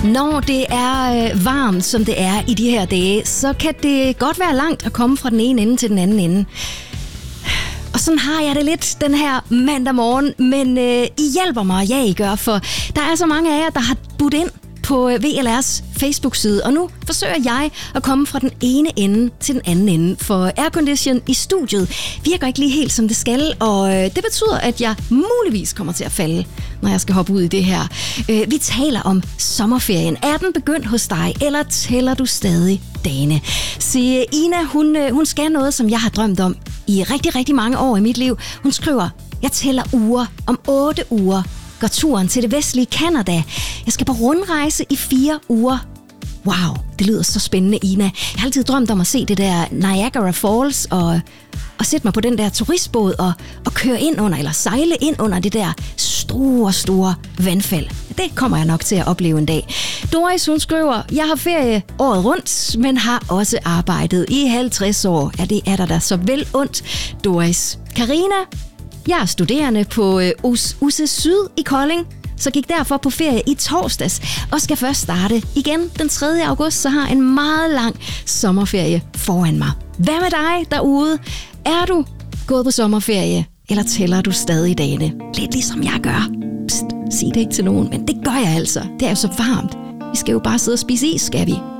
Når det er varmt, som det er i de her dage, så kan det godt være langt at komme fra den ene ende til den anden ende. Og sådan har jeg det lidt den her mandag morgen, men I hjælper mig, ja I gør, for der er så mange af jer, der har budt ind på VLR's Facebook-side, og nu forsøger jeg at komme fra den ene ende til den anden ende, for aircondition i studiet virker ikke lige helt som det skal, og det betyder, at jeg muligvis kommer til at falde, når jeg skal hoppe ud i det her. Vi taler om sommerferien. Er den begyndt hos dig, eller tæller du stadig dagene? Så Ina, hun skal noget, som jeg har drømt om i rigtig, rigtig mange år i mit liv. Hun skriver, jeg tæller uger. Om 8 uger går turen til det vestlige Canada. Jeg skal på rundrejse i 4 uger. Wow, det lyder så spændende, Ina. Jeg har altid drømt om at se det der Niagara Falls og sætte mig på den der turistbåd og køre ind under, eller sejle ind under det der store vandfald. Det kommer jeg nok til at opleve en dag. Doris, hun skriver, jeg har ferie året rundt, men har også arbejdet i 50 år. Ja, det er der så vel ondt, Doris. Karina, jeg er studerende på UC Syd i Kolding, så gik derfor på ferie i torsdags og skal først starte igen den 3. august, så har en meget lang sommerferie foran mig. Hvad med dig derude? Er du gået på sommerferie, eller tæller du stadig dagene? Lidt ligesom jeg gør. Psst, sig det ikke til nogen, men det gør jeg altså. Det er jo så varmt. Vi skal jo bare sidde og spise is, skal vi?